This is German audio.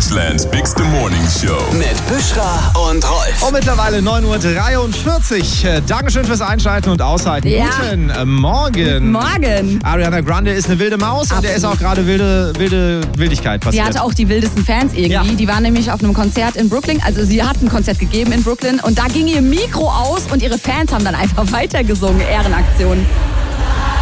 Deutschlands bigste Morning Show. Mit Büschra und Rolf. Und mittlerweile 9:43 Uhr. Dankeschön fürs Einschalten und Aushalten. Ja. Guten Morgen. Morgen. Ariana Grande ist eine wilde Maus und der ist auch gerade Wildigkeit Sie passiert. hatte auch die wildesten Fans irgendwie. Ja. Die waren nämlich auf einem Konzert in Brooklyn. Also sie hat ein Konzert gegeben in Brooklyn und da ging ihr Mikro aus und ihre Fans haben dann einfach weitergesungen. Ehrenaktion.